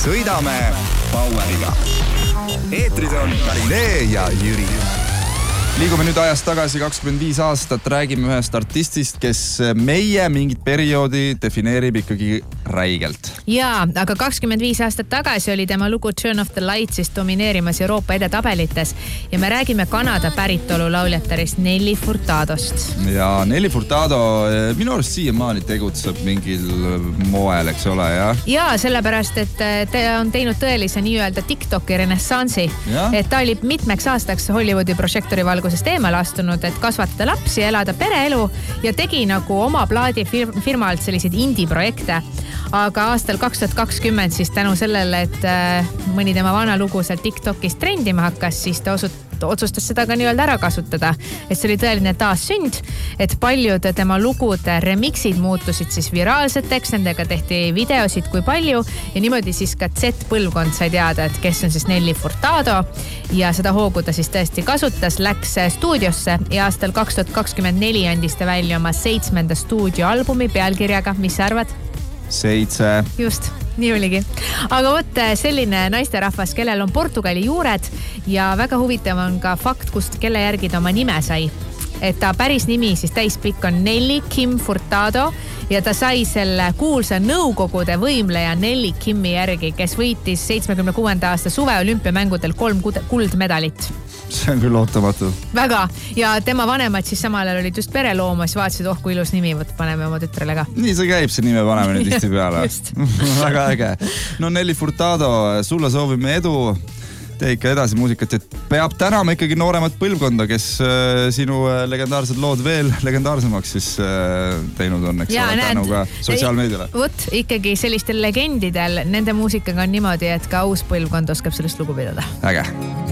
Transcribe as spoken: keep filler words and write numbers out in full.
sõidame Poweriga. Eetris on Karinee ja Jüri. Liigume nüüd ajast tagasi kakskümmend viis aastat, räägime ühest artistist, kes meie mingit perioodi defineerib ikkagi räigelt. Jaa, aga kakskümmend viis aastat tagasi oli tema lugu Turn of the Light siis domineerimas Euroopa edetabelites ja me räägime Kanada päritolu lauljatarist Nelly Furtadost. Ja Nelly Furtado minu arust siiamaani tegutseb mingil moel, eks ole, jah? Jaa, sellepärast, et ta on teinud tõelise nii-öelda TikToki renessansi. Et ta oli mitmeks aastaks Hollywoodi prožektori valgusest eemale astunud, et kasvatada lapsi, elada pereelu ja tegi nagu oma plaadi firmalt selliseid indie-projekte. Aga aastal kaks tuhat kakskümmend siis tänu sellele, et mõni tema vana lugu seal TikTokis trendima hakkas, siis ta osut otsustas seda ka nii-öelda ära kasutada. Et see oli tõeline taassünd, et paljud tema lugude remixid muutusid siis viraalseteks, nendega tehti videosid kui palju ja niimoodi siis ka Z-põlvkond sai teada, et kes on siis Nelly Furtado ja seda hoogu ta siis tõesti kasutas, läks stuudiosse ja aastal kaks tuhat kakskümmend neli andis ta välja oma seitsmenda stuudioalbumi pealkirjaga, mis sa arvad? Seitse. Just, nii oligi. Aga võt selline naisterahvas, kellel on Portugali juured ja väga huvitav on ka fakt, kust kelle järgi ta oma nime sai. Et ta päris nimi siis täispikk on Nelly Kim Furtado ja ta sai selle kuulsa nõukogude võimleja Nelly Kimi järgi, kes võitis seitsmekümne kuuenda aasta suve olümpiamängudel kolm kuldmedalit. See on küll ootamatu. Väga. Ja tema vanemad siis samal ajal olid just pereloomas, vaatasid, oh kui ilus nimi, võt paneme oma tütrele ka. Nii see käib, see nime panemine tihti peale. Väga äge. No Nelly Furtado, sulle soovime edu. Tee ikka edasi muusikat, et peab tänama ikkagi nooremat põlvkonda, kes sinu legendaarsed lood veel legendaarsemaks siis teinud on, eks ole, tänu ka sotsiaalmeediale. Võt, ikkagi sellistel legendidel, nende muusikaga on niimoodi, et ka uus põlvkond oskab sellest lugu pidada. Äge.